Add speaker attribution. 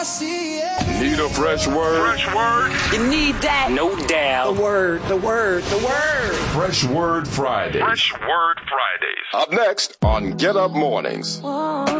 Speaker 1: Need a fresh word?
Speaker 2: Fresh word?
Speaker 3: You need that?
Speaker 4: No doubt.
Speaker 3: The word.
Speaker 1: Fresh Word Fridays.
Speaker 2: Fresh Word Fridays.
Speaker 1: Up next on Get Up Mornings.